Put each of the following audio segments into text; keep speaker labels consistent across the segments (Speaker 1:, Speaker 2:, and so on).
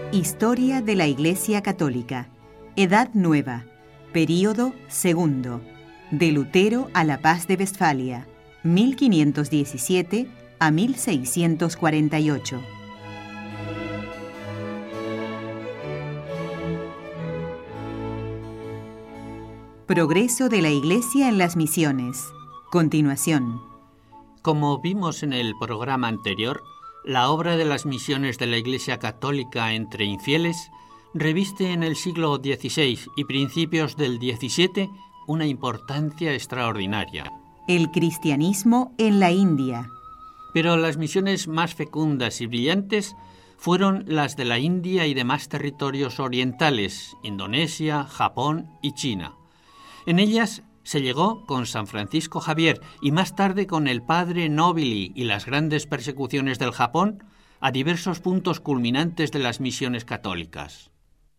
Speaker 1: Historia de la Iglesia Católica. Edad Nueva. Período segundo. De Lutero a la Paz de Westfalia, 1517 a 1648. Progreso de la Iglesia en las misiones. Continuación.
Speaker 2: Como vimos en el programa anterior, la obra de las misiones de la Iglesia Católica entre infieles reviste en el siglo XVI y principios del XVII una importancia extraordinaria.
Speaker 1: El cristianismo en la India.
Speaker 2: Pero las misiones más fecundas y brillantes fueron las de la India y demás territorios orientales, Indonesia, Japón y China. En ellas se llegó con San Francisco Javier y más tarde con el padre Nobili y las grandes persecuciones del Japón a diversos puntos culminantes de las misiones católicas.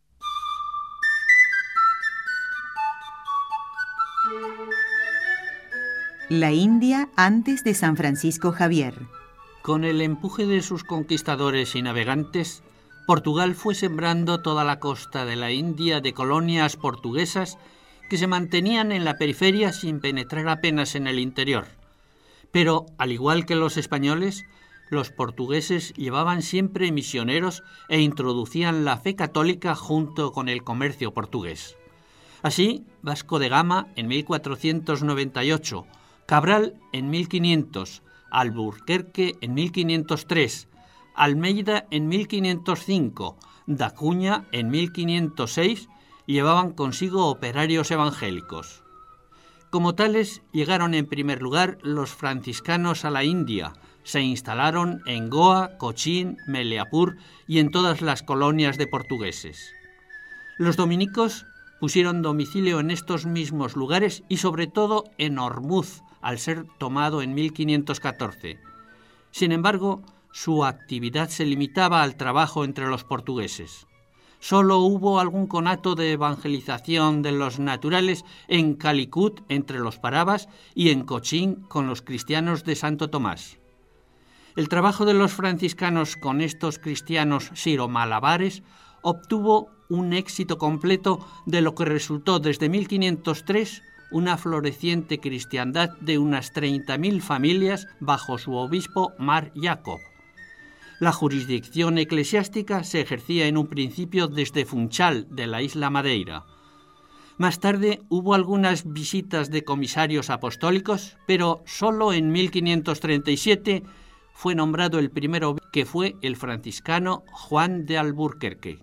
Speaker 1: La India antes de San Francisco Javier.
Speaker 2: Con el empuje de sus conquistadores y navegantes, Portugal fue sembrando toda la costa de la India de colonias portuguesas que se mantenían en la periferia sin penetrar apenas en el interior. Pero, al igual que los españoles, los portugueses llevaban siempre misioneros e introducían la fe católica junto con el comercio portugués. Así, Vasco de Gama en 1498, Cabral en 1500, Alburquerque en 1503, Almeida en 1505, da Cunha en 1506, llevaban consigo operarios evangélicos. Como tales, llegaron en primer lugar los franciscanos a la India, se instalaron en Goa, Cochín, Meleapur y en todas las colonias de portugueses. Los dominicos pusieron domicilio en estos mismos lugares y sobre todo en Ormuz, al ser tomado en 1514. Sin embargo, su actividad se limitaba al trabajo entre los portugueses. Solo hubo algún conato de evangelización de los naturales en Calicut entre los parabas y en Cochín con los cristianos de Santo Tomás. El trabajo de los franciscanos con estos cristianos siro-malabares obtuvo un éxito completo, de lo que resultó desde 1503 una floreciente cristiandad de unas 30.000 familias bajo su obispo Mar Jacob. La jurisdicción eclesiástica se ejercía en un principio desde Funchal, de la isla Madeira. Más tarde hubo algunas visitas de comisarios apostólicos, pero solo en 1537 fue nombrado el primero, que fue el franciscano Juan de Alburquerque.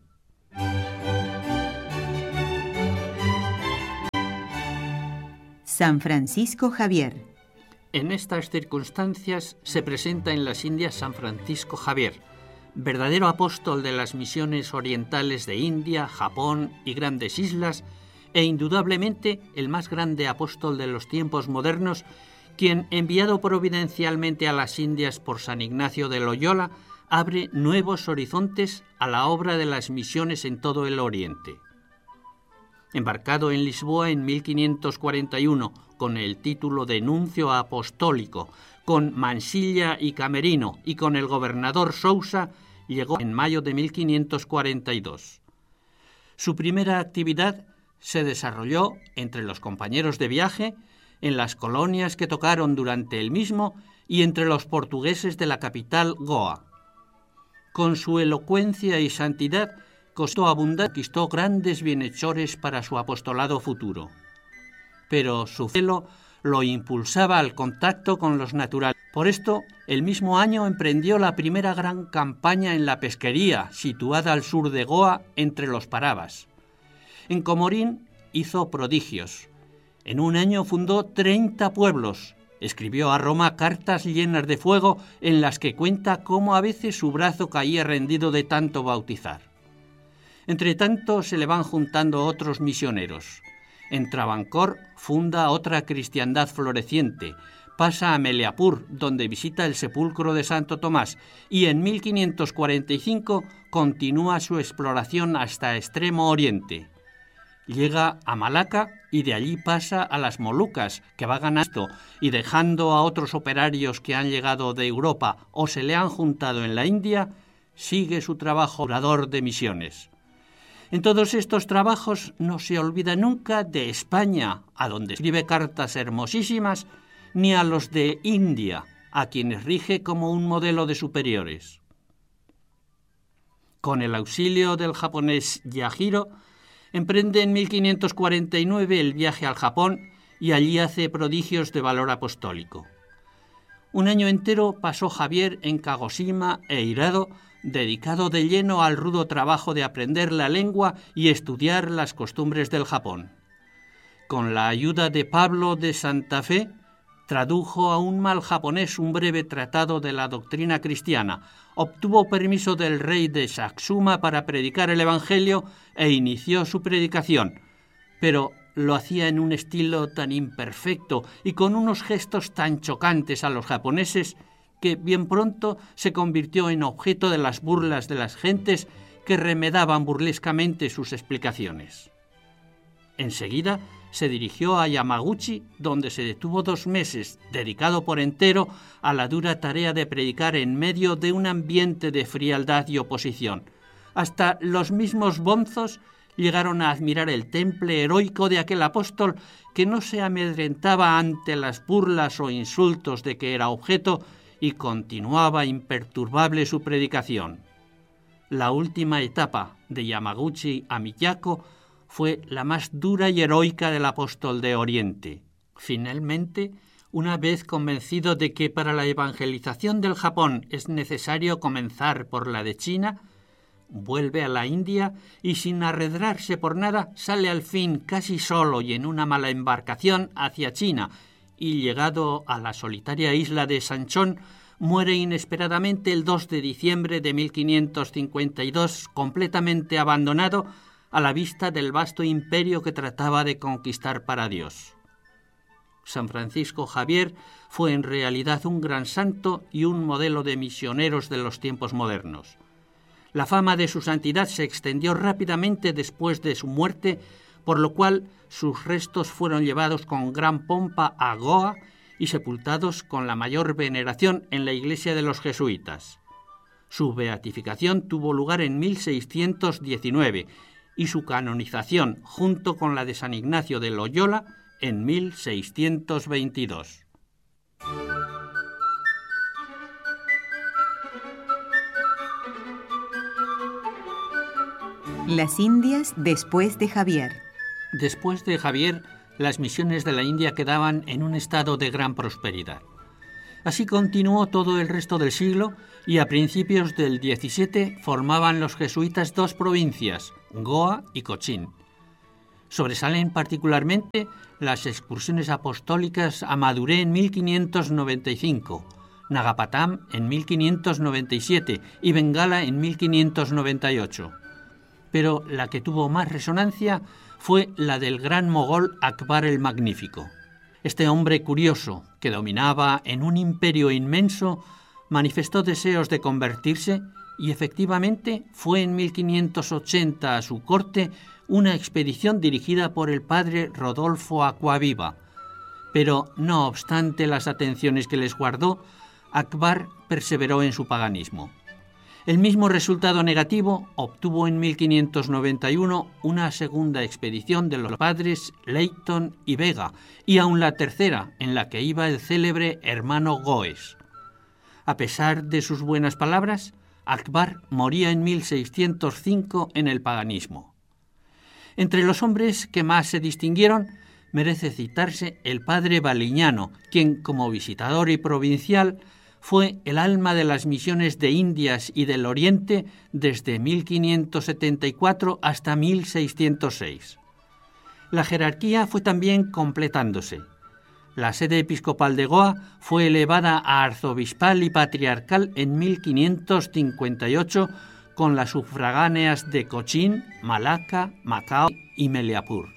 Speaker 1: San Francisco Javier.
Speaker 2: En estas circunstancias se presenta en las Indias San Francisco Javier, verdadero apóstol de las misiones orientales de India, Japón y grandes islas, e indudablemente el más grande apóstol de los tiempos modernos, quien, enviado providencialmente a las Indias por San Ignacio de Loyola, abre nuevos horizontes a la obra de las misiones en todo el Oriente. Embarcado en Lisboa en 1541, con el título de nuncio apostólico, con Mansilla y Camerino y con el gobernador Sousa, llegó en mayo de 1542. Su primera actividad se desarrolló entre los compañeros de viaje, en las colonias que tocaron durante el mismo y entre los portugueses de la capital Goa. Con su elocuencia y santidad conquistó grandes bienhechores para su apostolado futuro. Pero su celo lo impulsaba al contacto con los naturales. Por esto, el mismo año emprendió la primera gran campaña en la pesquería, situada al sur de Goa, entre los parabas. En Comorín hizo prodigios. En un año fundó 30 pueblos. Escribió a Roma cartas llenas de fuego en las que cuenta cómo a veces su brazo caía rendido de tanto bautizar. Entre tanto se le van juntando otros misioneros. En Travancore funda otra cristiandad floreciente, pasa a Meleapur, donde visita el sepulcro de Santo Tomás, y en 1545 continúa su exploración hasta Extremo Oriente. Llega a Malaca y de allí pasa a las Molucas, que va ganando, y dejando a otros operarios que han llegado de Europa o se le han juntado en la India, sigue su trabajo orador de misiones. En todos estos trabajos no se olvida nunca de España, a donde escribe cartas hermosísimas, ni a los de India, a quienes rige como un modelo de superiores. Con el auxilio del japonés Yahiro, emprende en 1549 el viaje al Japón y allí hace prodigios de valor apostólico. Un año entero pasó Javier en Kagoshima e Hirado, dedicado de lleno al rudo trabajo de aprender la lengua y estudiar las costumbres del Japón. Con la ayuda de Pablo de Santa Fe, tradujo a un mal japonés un breve tratado de la doctrina cristiana, obtuvo permiso del rey de Satsuma para predicar el Evangelio e inició su predicación, pero lo hacía en un estilo tan imperfecto y con unos gestos tan chocantes a los japoneses que bien pronto se convirtió en objeto de las burlas de las gentes que remedaban burlescamente sus explicaciones. Enseguida se dirigió a Yamaguchi, donde se detuvo 2 meses, dedicado por entero a la dura tarea de predicar en medio de un ambiente de frialdad y oposición. Hasta los mismos bonzos llegaron a admirar el temple heroico de aquel apóstol que no se amedrentaba ante las burlas o insultos de que era objeto y continuaba imperturbable su predicación. La última etapa de Yamaguchi a Miyako fue la más dura y heroica del apóstol de Oriente. Finalmente, una vez convencido de que para la evangelización del Japón es necesario comenzar por la de China, vuelve a la India y sin arredrarse por nada sale al fin casi solo y en una mala embarcación hacia China y llegado a la solitaria isla de Sanchón muere inesperadamente el 2 de diciembre de 1552 completamente abandonado a la vista del vasto imperio que trataba de conquistar para Dios. San Francisco Javier fue en realidad un gran santo y un modelo de misioneros de los tiempos modernos. La fama de su santidad se extendió rápidamente después de su muerte, por lo cual sus restos fueron llevados con gran pompa a Goa y sepultados con la mayor veneración en la iglesia de los jesuitas. Su beatificación tuvo lugar en 1619 y su canonización, junto con la de San Ignacio de Loyola, en 1622.
Speaker 1: Las Indias después de Javier.
Speaker 2: Después de Javier, las misiones de la India quedaban en un estado de gran prosperidad. Así continuó todo el resto del siglo y a principios del XVII formaban los jesuitas 2 provincias, Goa y Cochín. Sobresalen particularmente las excursiones apostólicas a Maduré en 1595, Nagapatam en 1597 y Bengala en 1598. Pero la que tuvo más resonancia fue la del gran mogol Akbar el Magnífico. Este hombre curioso, que dominaba en un imperio inmenso, manifestó deseos de convertirse y efectivamente fue en 1580 a su corte una expedición dirigida por el padre Rodolfo Acquaviva. Pero, no obstante las atenciones que les guardó, Akbar perseveró en su paganismo. El mismo resultado negativo obtuvo en 1591 una segunda expedición de los padres Leighton y Vega, y aún la tercera, en la que iba el célebre hermano Goes. A pesar de sus buenas palabras, Akbar moría en 1605 en el paganismo. Entre los hombres que más se distinguieron, merece citarse el padre Baliñano, quien, como visitador y provincial, fue el alma de las misiones de Indias y del Oriente desde 1574 hasta 1606. La jerarquía fue también completándose. La sede episcopal de Goa fue elevada a arzobispal y patriarcal en 1558 con las sufragáneas de Cochín, Malaca, Macao y Meliapur.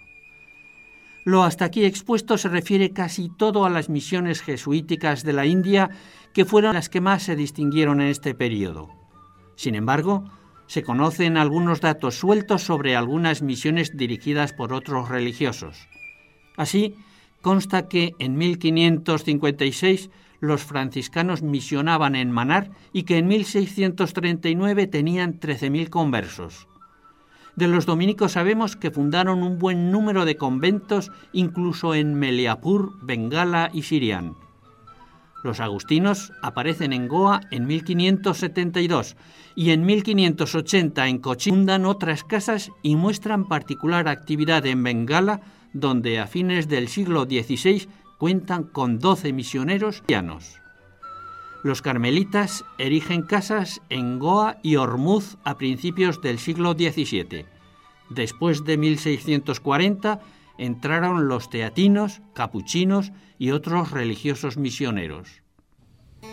Speaker 2: Lo hasta aquí expuesto se refiere casi todo a las misiones jesuíticas de la India, que fueron las que más se distinguieron en este periodo. Sin embargo, se conocen algunos datos sueltos sobre algunas misiones dirigidas por otros religiosos. Así, consta que en 1556 los franciscanos misionaban en Manar y que en 1639 tenían 13.000 conversos. De los dominicos sabemos que fundaron un buen número de conventos, incluso en Meliapur, Bengala y Sirián. Los agustinos aparecen en Goa en 1572 y en 1580 en Cochin fundan otras casas y muestran particular actividad en Bengala, donde a fines del siglo XVI cuentan con 12 misioneros cristianos. Los carmelitas erigen casas en Goa y Ormuz a principios del siglo XVII. Después de 1640 entraron los teatinos, capuchinos y otros religiosos misioneros.